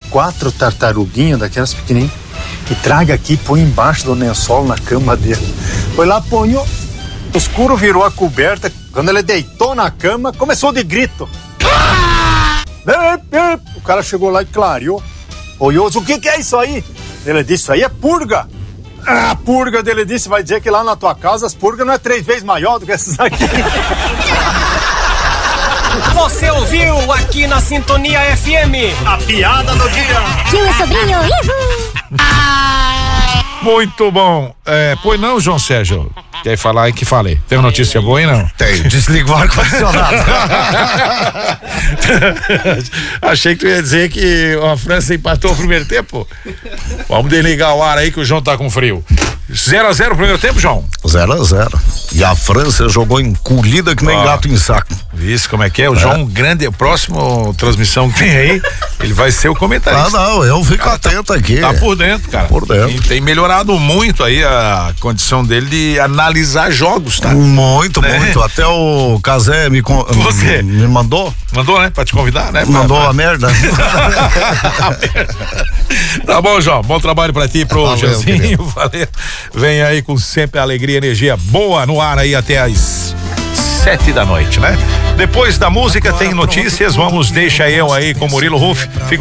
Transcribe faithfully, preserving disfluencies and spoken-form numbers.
quatro tartaruguinhas daquelas pequenininhas e traga aqui, põe embaixo do lençol na cama dele. Foi lá, ponhou, o escuro virou a coberta. Quando ele deitou na cama, começou de grito. O cara chegou lá e clareou. Olhou, o que que é isso aí? Ele disse, isso aí é purga. Ah, purga, dele disse, vai dizer que lá na tua casa as purgas não é três vezes maior do que essas aqui. Você ouviu aqui na Sintonia F M a piada do dia. Tio e sobrinho, uhul. Muito bom. É, pois não, João Sérgio? Quer falar aí que falei? Tem uma notícia boa aí, não? Tem, desliga o ar-condicionado. Achei que tu ia dizer que a França empatou o primeiro tempo. Vamos desligar o ar aí que o João tá com frio. zero a zero o primeiro tempo, João? zero a zero. E a França jogou encolhida que nem ah, gato em saco. Isso, como é que é? O é. João Grande, a próxima transmissão que tem aí, ele vai ser o comentarista. Ah, não, eu fico cara, atento tá, aqui. Tá por dentro, cara. Por dentro. E tem melhorado muito aí a condição dele de analisar jogos, tá? Muito, né? Muito. Até o Cazé me, Você? me mandou. Mandou, né? Pra te convidar, né? Mandou pra... a merda. Tá bom, João. Bom trabalho pra ti e pro Joãozinho. Valeu. Vem aí com sempre alegria, energia boa no ar aí até as sete da noite, né? Depois da música tem notícias, vamos, deixa eu aí com Murilo Ruff. Fica